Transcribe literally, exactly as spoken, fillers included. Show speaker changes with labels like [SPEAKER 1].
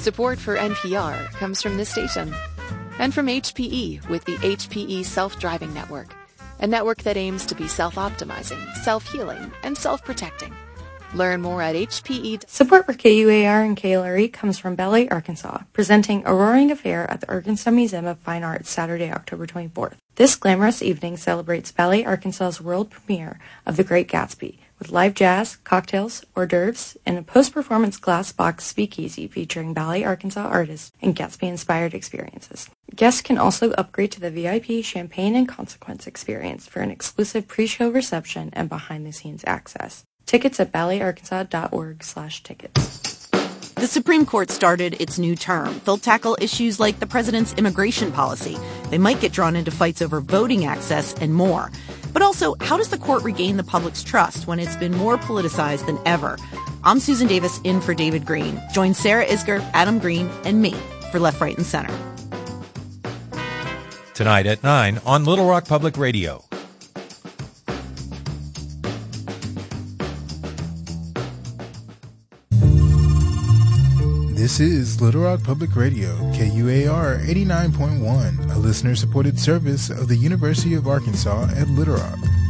[SPEAKER 1] Support for N P R comes from this station and from H P E with the H P E Self-Driving Network, a network that aims to be self-optimizing, self-healing, and self-protecting. Learn more at H P E.
[SPEAKER 2] Support for K U A R and K L R E comes from Ballet Arkansas, presenting A Roaring Affair at the Arkansas Museum of Fine Arts Saturday, October twenty-fourth. This glamorous evening celebrates Ballet Arkansas's world premiere of The Great Gatsby, with live jazz, cocktails, hors d'oeuvres, and a post-performance glass box speakeasy featuring Ballet Arkansas artists and Gatsby-inspired experiences. Guests can also upgrade to the V I P Champagne and Consequence experience for an exclusive pre-show reception and behind-the-scenes access. Tickets at balletarkansas.org slash tickets.
[SPEAKER 3] The Supreme Court started its new term. They'll tackle issues like the president's immigration policy. They might get drawn into fights over voting access and more. But also, how does the court regain the public's trust when it's been more politicized than ever? I'm Susan Davis in for David Green. Join Sarah Isgur, Adam Green, and me for Left, Right, and Center.
[SPEAKER 4] Tonight at nine on Little Rock Public Radio.
[SPEAKER 5] This is Little Rock Public Radio, K U A R eighty-nine point one, a listener-supported service of the University of Arkansas at Little Rock.